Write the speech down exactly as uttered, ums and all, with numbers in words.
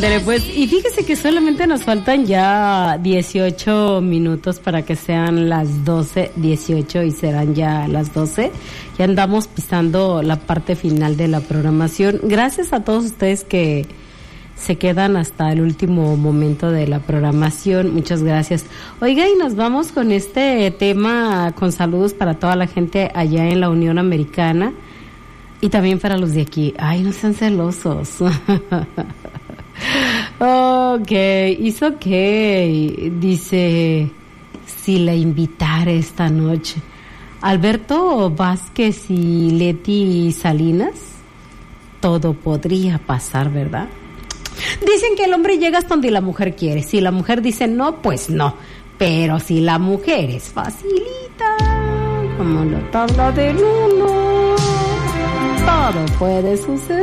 Ándale, pues, y fíjese que solamente nos faltan ya dieciocho minutos para que sean las doce, dieciocho y serán ya las doce. Ya andamos pisando la parte final de la programación. Gracias a todos ustedes que se quedan hasta el último momento de la programación. Muchas gracias. Oiga, y nos vamos con este tema, con saludos para toda la gente allá en la Unión Americana y también para los de aquí. Ay, no sean celosos. Ok, it's okay. Dice, si la invitara esta noche Alberto Vázquez y Leti Salinas, todo podría pasar, ¿verdad? Dicen que el hombre llega hasta donde la mujer quiere. Si la mujer dice no, pues no. Pero si la mujer es facilita, como la tabla del uno, todo puede suceder.